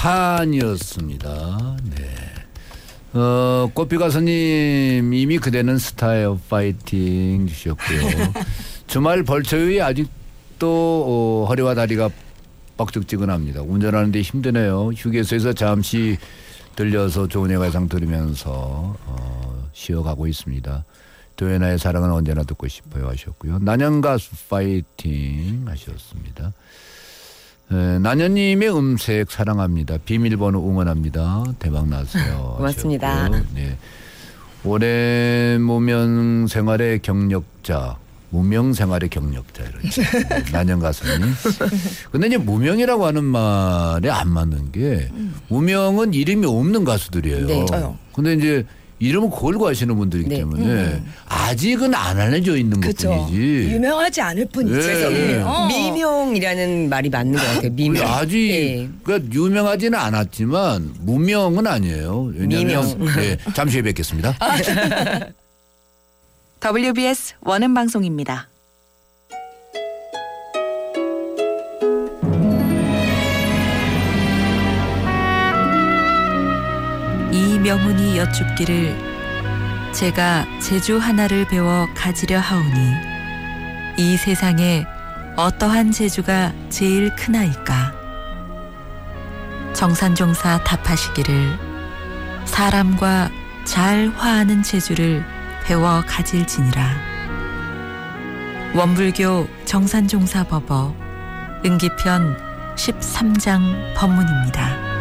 판이었습니다. 네. 꽃피 가수님 이미 그대는 스타예요 파이팅 주셨고요. 주말 벌초에 아직도 허리와 다리가 뻑적지근합니다. 운전하는데 힘드네요. 휴게소에서 잠시 들려서 좋은 예가상 들으면서 쉬어가고 있습니다. 도연아의 사랑은 언제나 듣고 싶어요 하셨고요. 난연가수 파이팅 하셨습니다. 난연님의 음색 사랑합니다. 비밀번호 응원합니다. 대박 나세요. 고맙습니다. 네. 올해 무명 생활의 경력자 이렇게 난연 가수님. 근데 이제 무명이라고 하는 말에 안 맞는 게 무명은 이름이 없는 가수들이에요. 네. 근데 이제 이름을 걸고 하시는 분들이기 네. 때문에 아직은 안 알려져 있는 것뿐이지. 유명하지 않을 뿐이지. 네. 미명이라는 말이 맞는 것 같아요. 미명. 아직 그러니까 유명하지는 않았지만 무명은 아니에요. 왜냐하면 네, 잠시 후에 뵙겠습니다. WBS 원음 방송입니다. 이 명훈이 여쭙기를 제가 제주 하나를 배워 가지려 하오니 이 세상에 어떠한 제주가 제일 크나이까. 정산종사 답하시기를 사람과 잘 화하는 제주를 배워 가질지니라. 원불교 정산종사법어 응기편 13장 법문입니다.